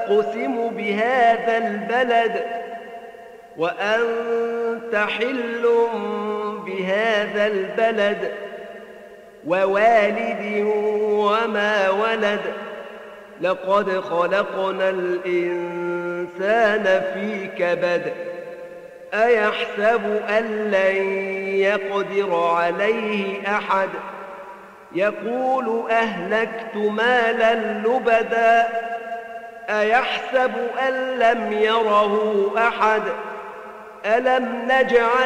أقسم بهذا البلد وأنت حل بهذا البلد ووالد وما ولد لقد خلقنا الإنسان في كبد أيحسب أن لن يقدر عليه أحد يقول أهلكت مالا لبدا أيحسب أن لم يره أحد ألم نجعل